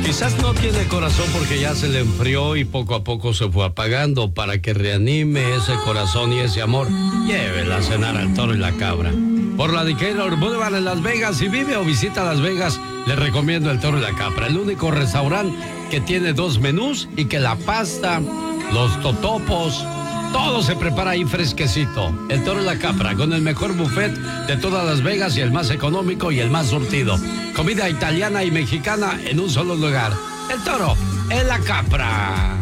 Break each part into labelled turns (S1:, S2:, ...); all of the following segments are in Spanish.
S1: Quizás no tiene corazón porque ya se le enfrió y poco a poco se fue apagando. Para que reanime ese corazón y ese amor, llévela a cenar al Toro y la Cabra. Por la Decatur Boulevard en Las Vegas. Si vive o visita Las Vegas, le recomiendo el Toro y la Cabra. El único restaurante que tiene 2 menús y que la pasta, los totopos, todo se prepara ahí fresquecito. El Toro y la Capra, con el mejor buffet de todas Las Vegas y el más económico y el más surtido. Comida italiana y mexicana en un solo lugar. El Toro y la Capra.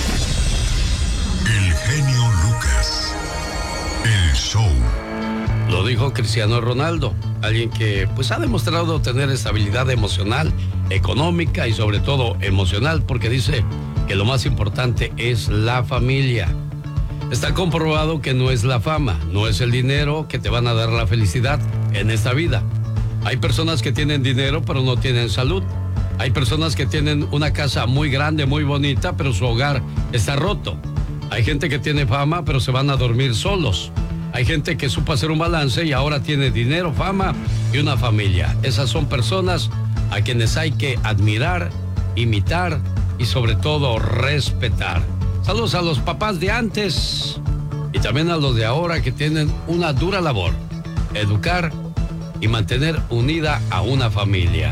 S2: El genio Lucas. El show.
S1: Lo dijo Cristiano Ronaldo, alguien que pues ha demostrado tener estabilidad emocional, económica y sobre todo emocional, porque dice que lo más importante es la familia. Está comprobado que no es la fama, no es el dinero que te van a dar la felicidad en esta vida. Hay personas que tienen dinero pero no tienen salud. Hay personas que tienen una casa muy grande, muy bonita, pero su hogar está roto. Hay gente que tiene fama pero se van a dormir solos. Hay gente que supo hacer un balance y ahora tiene dinero, fama y una familia. Esas son personas a quienes hay que admirar, imitar y sobre todo respetar. Saludos a los papás de antes y también a los de ahora que tienen una dura labor: educar y mantener unida a una familia.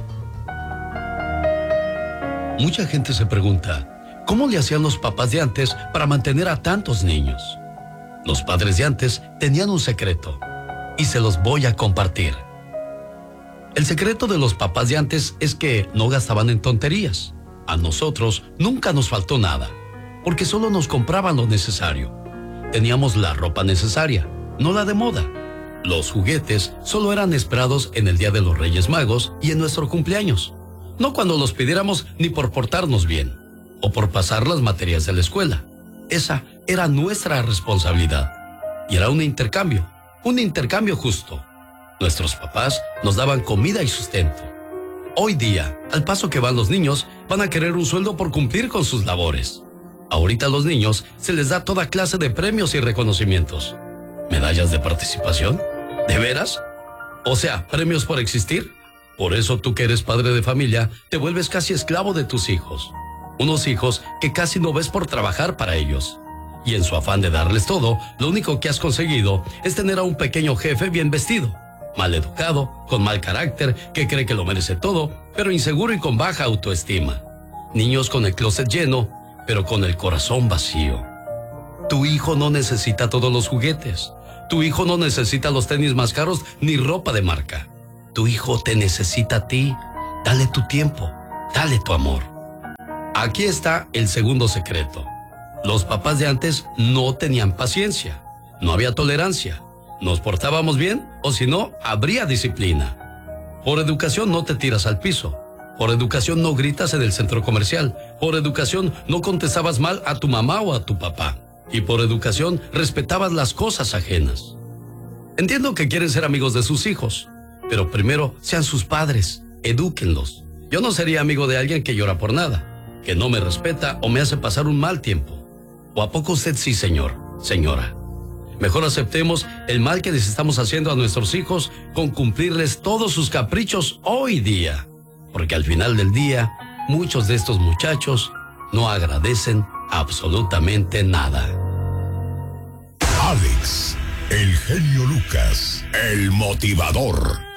S1: Mucha gente se pregunta, ¿cómo le hacían los papás de antes para mantener a tantos niños? Los padres de antes tenían un secreto y se los voy a compartir. El secreto de los papás de antes es que no gastaban en tonterías. A nosotros nunca nos faltó nada, porque solo nos compraban lo necesario. Teníamos la ropa necesaria, no la de moda. Los juguetes solo eran esperados en el Día de los Reyes Magos y en nuestro cumpleaños. No cuando los pidiéramos ni por portarnos bien, o por pasar las materias de la escuela. Esa era nuestra responsabilidad. Y era un intercambio justo. Nuestros papás nos daban comida y sustento. Hoy día, al paso que van los niños, van a querer un sueldo por cumplir con sus labores. Ahorita a los niños se les da toda clase de premios y reconocimientos. ¿Medallas de participación? ¿De veras? O sea, ¿premios por existir? Por eso tú que eres padre de familia, te vuelves casi esclavo de tus hijos. Unos hijos que casi no ves por trabajar para ellos. Y en su afán de darles todo, lo único que has conseguido es tener a un pequeño jefe bien vestido, mal educado, con mal carácter, que cree que lo merece todo, pero inseguro y con baja autoestima. Niños con el closet lleno, pero con el corazón vacío. Tu hijo no necesita todos los juguetes. Tu hijo no necesita los tenis más caros ni ropa de marca. Tu hijo te necesita a ti. Dale tu tiempo, dale tu amor. Aquí está el segundo secreto. Los papás de antes no tenían paciencia, no había tolerancia. Nos portábamos bien o si no, habría disciplina. Por educación no te tiras al piso. Por educación no gritas en el centro comercial. Por educación no contestabas mal a tu mamá o a tu papá. Y por educación respetabas las cosas ajenas. Entiendo que quieren ser amigos de sus hijos, pero primero sean sus padres, edúquenlos. Yo no sería amigo de alguien que llora por nada, que no me respeta o me hace pasar un mal tiempo. ¿O a poco usted sí, señor, señora? Mejor aceptemos el mal que les estamos haciendo a nuestros hijos con cumplirles todos sus caprichos hoy día. Porque al final del día, muchos de estos muchachos no agradecen absolutamente nada.
S2: Alex, el genio Lucas, el motivador.